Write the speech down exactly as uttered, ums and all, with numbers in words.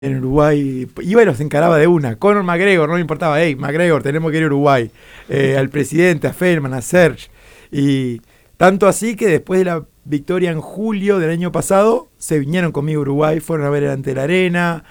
en Uruguay, iba y los encaraba de una. Conor McGregor, no me importaba, hey, McGregor, tenemos que ir a Uruguay. Eh, al presidente, a Feynman, a Serge. Y tanto así que después de la victoria en julio del año pasado, se vinieron conmigo a Uruguay, fueron a ver el Ante la Arena,